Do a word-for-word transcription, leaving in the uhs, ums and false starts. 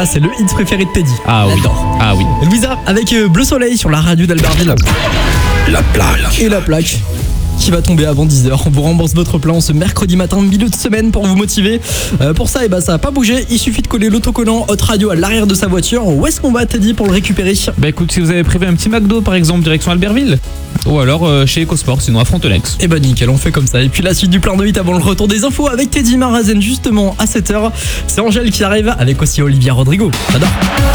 Ça, c'est le hit préféré de Teddy. Ah oui. J'adore. Ah oui. Louisa avec euh, Bleu Soleil sur la radio d'Albertville. La plaque. Et la plaque qui va tomber avant dix heures. On vous rembourse votre plan ce mercredi matin, milieu de semaine, pour vous motiver. Euh, pour ça, eh ben, ça va pas bouger. Il suffit de coller l'autocollant Hot Radio à l'arrière de sa voiture. Où est-ce qu'on va, Teddy, pour le récupérer? Bah écoute, si vous avez prévu un petit McDo par exemple, direction Albertville. Ou alors euh, chez EcoSport, sinon à Frontenac. Eh ben nickel, on fait comme ça. Et puis la suite du plein de hit avant le retour des infos avec Teddy Marazen justement à sept heures. C'est Angèle qui arrive avec aussi Olivia Rodrigo. J'adore.